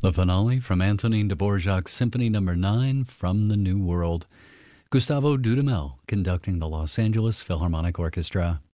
The finale from Antonin Dvorak's Symphony No. 9 from the New World. Gustavo Dudamel conducting the Los Angeles Philharmonic Orchestra.